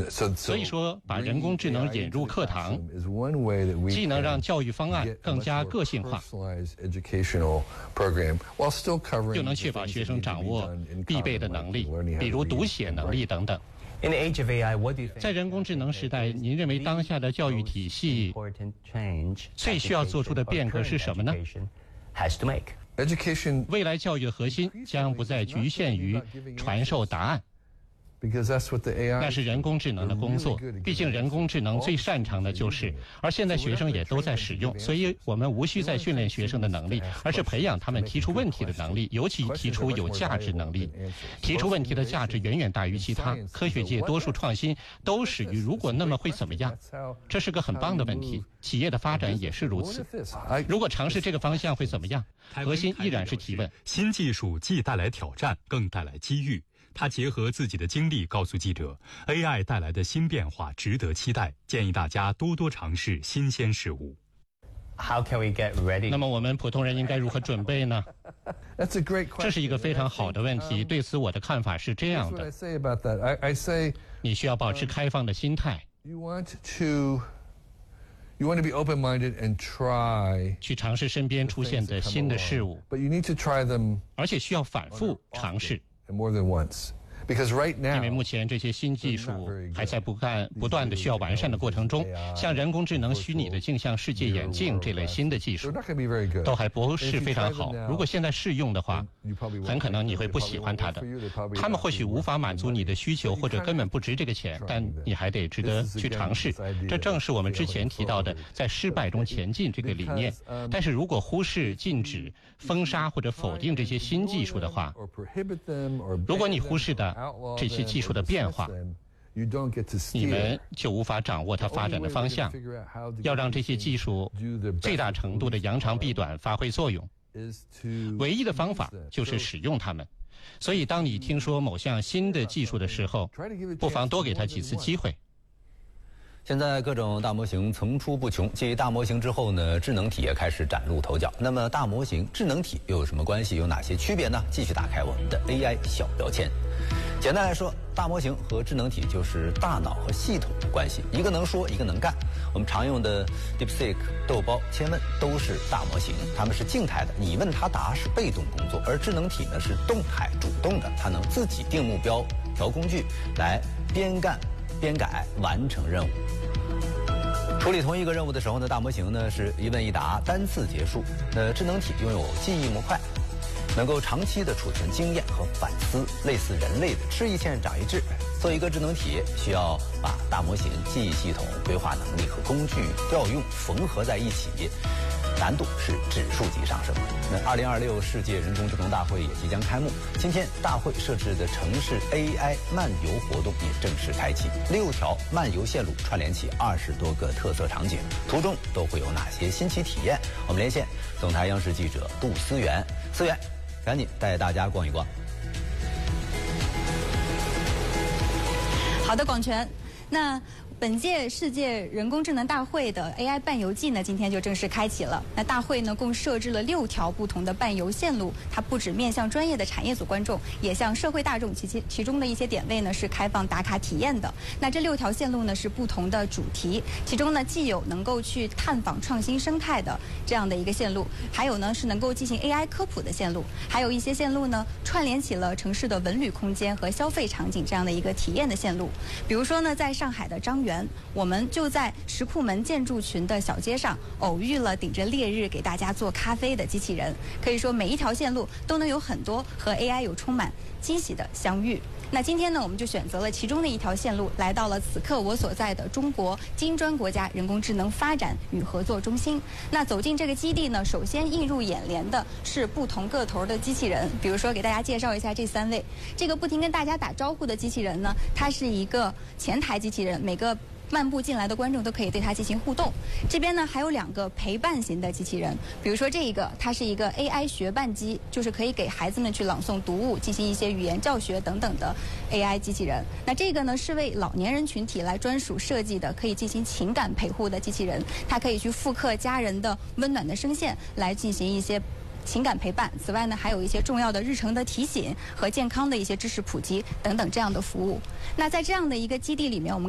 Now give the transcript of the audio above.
所以说，把人工智能引入课堂，既能让教育方案更加个性化，又能确保学生掌握必备的能力，比如读写能力等等。在人工智能时代，您认为当下的教育体系最需要做出的变革是什么呢？未来教育的核心将不再局限于传授答案，那是人工智能的工作，毕竟人工智能最擅长的就是，而现在学生也都在使用，所以我们无需再训练学生的能力，而是培养他们提出问题的能力，尤其提出有价值能力。提出问题的价值远远大于其他，科学界多数创新都始于如果那么会怎么样，这是个很棒的问题，企业的发展也是如此。如果尝试这个方向会怎么样？核心依然是提问。 新技术既带来挑战，更带来机遇。他结合自己的经历告诉记者 ，AI 带来的新变化值得期待，建议大家多多尝试新鲜事物。 那么我们普通人应该如何准备呢？这是一个非常好的问题。对此我的看法是这样的：你需要保持开放的心态。去尝试身边出现的新的事物，而且需要反复尝试。因为目前这些新技术还在不断的需要完善的过程中，像人工智能、虚拟的镜像世界眼镜这类新的技术都还不是非常好。如果现在试用的话，很可能你会不喜欢它的。他们或许无法满足你的需求，或者根本不值这个钱，但你还得值得去尝试。这正是我们之前提到的在失败中前进这个理念。但是如果忽视、禁止、封杀或者否定这些新技术的话，如果你忽视的这些技术的变化，你们就无法掌握它发展的方向。要让这些技术最大程度的扬长避短发挥作用，唯一的方法就是使用它们。所以当你听说某项新的技术的时候，不妨多给它几次机会。 现在各种大模型层出不穷，继大模型之后呢，智能体也开始崭露头角。那么大模型、智能体又有什么关系？有哪些区别呢？继续打开我们的 AI 小标签。简单来说，大模型和智能体就是大脑和系统的关系，一个能说，一个能干。我们常用的 DeepSeek、豆包、千问都是大模型，它们是静态的，你问它答是被动工作，而智能体呢是动态、主动的，它能自己定目标、调工具，来边干边改完成任务。处理同一个任务的时候呢，大模型呢是一问一答，单次结束。智能体拥有记忆模块，能够长期的储存经验和反思，类似人类的吃一堑长一智。做一个智能体，需要把大模型、记忆系统、规划能力和工具调用缝合在一起，难度是指数级上升。那2026世界人工智能大会也即将开幕，今天大会设置的城市 AI 漫游活动也正式开启，6条漫游线路串联起20多个特色场景，途中都会有哪些新奇体验？我们连线总台央视记者杜思源，思源，赶紧带大家逛一逛。 好的，广泉，那本届世界人工智能大会的 AI 伴游季呢，今天就正式开启了。那大会呢，共设置了6条不同的伴游线路，它不只面向专业的产业组观众，也向社会大众。其中的一些点位呢是开放打卡体验的。那这6条线路呢是不同的主题，其中呢既有能够去探访创新生态的这样的一个线路，还有呢是能够进行 AI 科普的线路，还有一些线路呢串联起了城市的文旅空间和消费场景这样的一个体验的线路。比如说呢，在上海的张园，我们就在石库门建筑群的小街上偶遇了顶着烈日给大家做咖啡的机器人。可以说每一条线路都能有很多和 AI 有充满惊喜的相遇。那今天呢，我们就选择了其中的一条线路，来到了此刻我所在的中国金砖国家人工智能发展与合作中心。那走进这个基地呢，首先映入眼帘的是不同个头的机器人。比如说给大家介绍一下这3位，这个不停跟大家打招呼的机器人呢，它是一个前台机器人，每个漫步进来的观众都可以对它进行互动。这边呢还有2个陪伴型的机器人，比如说这一个，它是一个 AI 学伴机，就是可以给孩子们去朗诵读物，进行一些语言教学等等的 AI 机器人。那这个呢是为老年人群体来专属设计的，可以进行情感陪护的机器人，它可以去复刻家人的温暖的声线来进行一些情感陪伴。此外呢，还有一些重要的日程的提醒和健康的一些知识普及等等这样的服务。那在这样的一个基地里面，我们